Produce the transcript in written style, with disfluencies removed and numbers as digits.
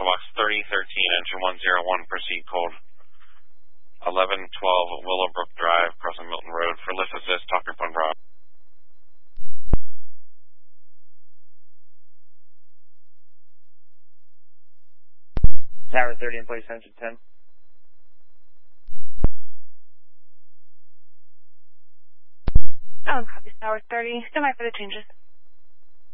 Box 3013, engine 101, proceed code 1112 Willowbrook Drive, crossing Milton Road. For lift assist, talk your phone, Bravo. Tower 30 in place, engine 10. Oh, copy Tower 30. Stand by for the changes.